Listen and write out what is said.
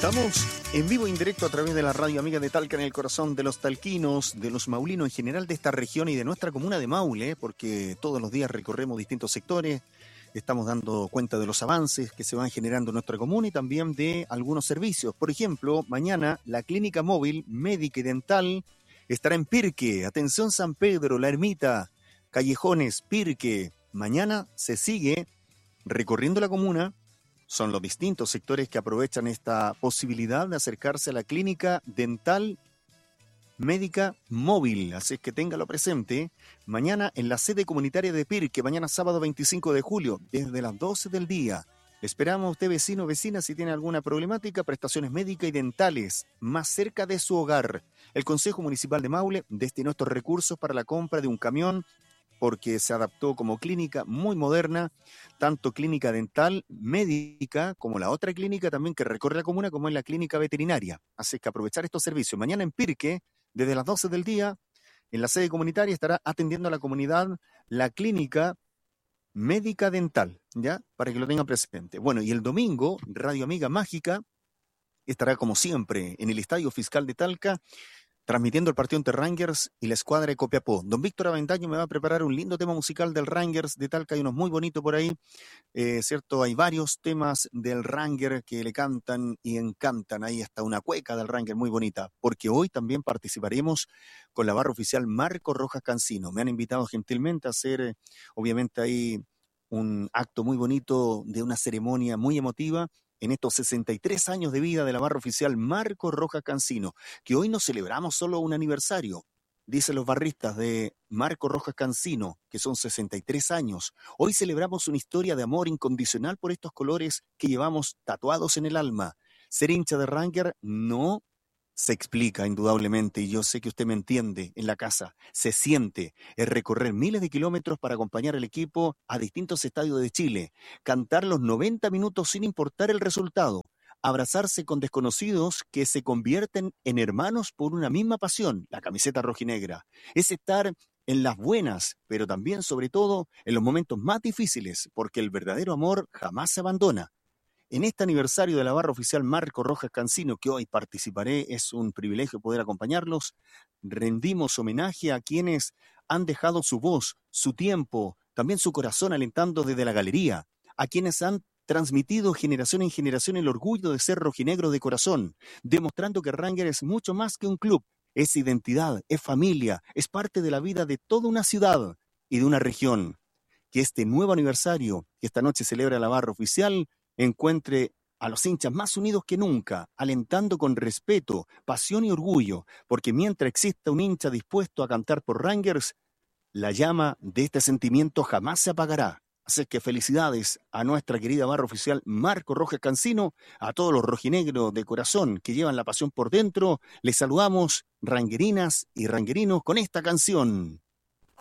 Estamos en vivo e indirecto a través de la radio amiga de Talca, en el corazón de los talquinos, de los maulinos en general, de esta región y de nuestra comuna de Maule, porque todos los días recorremos distintos sectores, estamos dando cuenta de los avances que se van generando en nuestra comuna y también de algunos servicios. Por ejemplo, mañana la clínica móvil médica y dental estará en Pirque. Atención San Pedro, La Ermita, Callejones, Pirque. Mañana se sigue recorriendo la comuna. Son los distintos sectores que aprovechan esta posibilidad de acercarse a la clínica dental médica móvil. Así es que téngalo presente. Mañana en la sede comunitaria de Pirque, mañana sábado 25 de julio, desde las 12 del día. Esperamos a usted, vecino o vecina, si tiene alguna problemática, prestaciones médicas y dentales más cerca de su hogar. El Consejo Municipal de Maule destinó estos recursos para la compra de un camión, porque se adaptó como clínica muy moderna, tanto clínica dental, médica, como la otra clínica también que recorre la comuna, como es la clínica veterinaria. Así que aprovechar estos servicios. Mañana en Pirque, desde las 12 del día, en la sede comunitaria estará atendiendo a la comunidad la clínica médica dental, ¿ya? Para que lo tengan presente. Bueno, y el domingo, Radio Amiga Mágica estará como siempre en el Estadio Fiscal de Talca, transmitiendo el partido entre Rangers y la escuadra de Copiapó. Don Víctor Avendaño me va a preparar un lindo tema musical del Rangers de Talca, hay unos muy bonitos por ahí, ¿cierto? Hay varios temas del Ranger que le cantan y encantan, ahí hasta una cueca del Ranger muy bonita, porque hoy también participaremos con la barra oficial Marco Rojas Cancino. Me han invitado gentilmente a hacer, obviamente ahí, un acto muy bonito de una ceremonia muy emotiva, en estos 63 años de vida de la barra oficial Marco Rojas Cancino, que hoy no celebramos solo un aniversario, dicen los barristas de Marco Rojas Cancino, que son 63 años. Hoy celebramos una historia de amor incondicional por estos colores que llevamos tatuados en el alma. Ser hincha de Ranger no se explica indudablemente, y yo sé que usted me entiende en la casa, se siente, es recorrer miles de kilómetros para acompañar al equipo a distintos estadios de Chile, cantar los 90 minutos sin importar el resultado, abrazarse con desconocidos que se convierten en hermanos por una misma pasión, la camiseta rojinegra, es estar en las buenas, pero también sobre todo en los momentos más difíciles, porque el verdadero amor jamás se abandona. En este aniversario de la barra oficial Marco Rojas Cancino, que hoy participaré, es un privilegio poder acompañarlos, rendimos homenaje a quienes han dejado su voz, su tiempo, también su corazón alentando desde la galería, a quienes han transmitido generación en generación el orgullo de ser rojinegro de corazón, demostrando que Ranger es mucho más que un club, es identidad, es familia, es parte de la vida de toda una ciudad y de una región. Que este nuevo aniversario que esta noche celebra la barra oficial encuentre a los hinchas más unidos que nunca, alentando con respeto, pasión y orgullo, porque mientras exista un hincha dispuesto a cantar por Rangers, la llama de este sentimiento jamás se apagará. Así que felicidades a nuestra querida barra oficial Marco Rojas Cancino, a todos los rojinegros de corazón que llevan la pasión por dentro. Les saludamos, ranguerinas y ranguerinos, con esta canción.